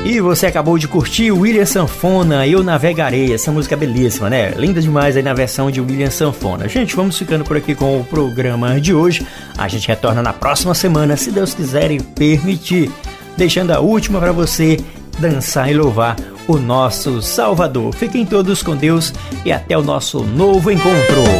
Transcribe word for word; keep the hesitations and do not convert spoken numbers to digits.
E você acabou de curtir o William Sanfona, Eu Navegarei. Essa música é belíssima, né? Linda demais aí na versão de William Sanfona. Gente, vamos ficando por aqui com o programa de hoje. A gente retorna na próxima semana, se Deus quiser e permitir. Deixando a última para você dançar e louvar o nosso Salvador. Fiquem todos com Deus e até o nosso novo encontro.